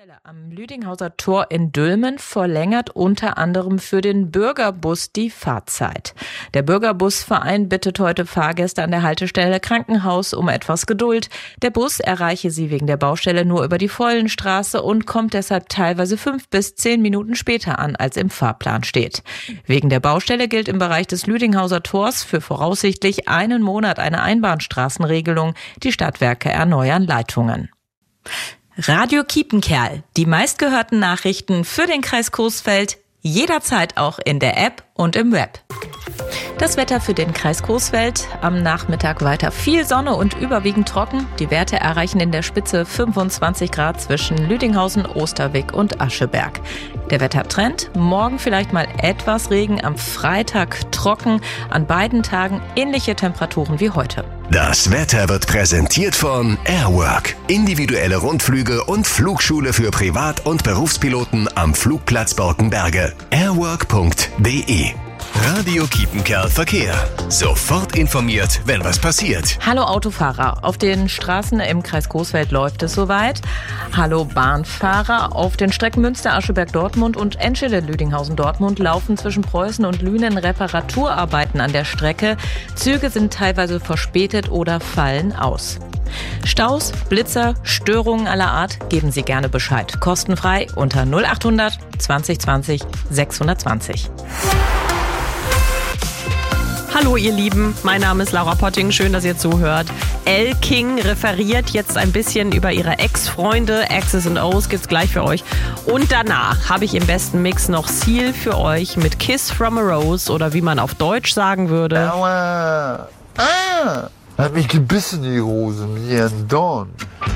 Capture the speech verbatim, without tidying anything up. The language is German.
Baustelle am Lüdinghauser Tor in Dülmen verlängert unter anderem für den Bürgerbus die Fahrzeit. Der Bürgerbusverein bittet heute Fahrgäste an der Haltestelle Krankenhaus um etwas Geduld. Der Bus erreiche sie wegen der Baustelle nur über die Vollenstraße und kommt deshalb teilweise fünf bis zehn Minuten später an, als im Fahrplan steht. Wegen der Baustelle gilt im Bereich des Lüdinghauser Tors für voraussichtlich einen Monat eine Einbahnstraßenregelung. Die Stadtwerke erneuern Leitungen. Radio Kiepenkerl, die meistgehörten Nachrichten für den Kreis Coesfeld, jederzeit auch in der App und im Web. Das Wetter für den Kreis Coesfeld: am Nachmittag weiter viel Sonne und überwiegend trocken. Die Werte erreichen in der Spitze fünfundzwanzig Grad zwischen Lüdinghausen, Osterwig und Ascheberg. Der Wettertrend: morgen vielleicht mal etwas Regen, am Freitag trocken, an beiden Tagen ähnliche Temperaturen wie heute. Das Wetter wird präsentiert von Airwork. Individuelle Rundflüge und Flugschule für Privat- und Berufspiloten am Flugplatz Borkenberge. airwork punkt de. Radio Kiepenkerl Verkehr. Sofort informiert, wenn was passiert. Hallo Autofahrer, auf den Straßen im Kreis Coesfeld läuft es soweit. Hallo Bahnfahrer, auf den Strecken Münster-Ascheberg-Dortmund und Enschede-Lüdinghausen-Dortmund laufen zwischen Preußen und Lünen Reparaturarbeiten an der Strecke. Züge sind teilweise verspätet oder fallen aus. Staus, Blitzer, Störungen aller Art, geben Sie gerne Bescheid. Kostenfrei unter null achthundert zwanzig zwanzig sechshundertzwanzig. Hallo ihr Lieben, mein Name ist Laura Potting, schön, dass ihr zuhört. Elle King referiert jetzt ein bisschen über ihre Ex-Freunde, X's und O's gibt's gleich für euch. Und danach habe ich im besten Mix noch Seal für euch mit Kiss from a Rose oder wie man auf Deutsch sagen würde. Aua! Ah! Hat mich gebissen, die Hose, mit ihren Dorn.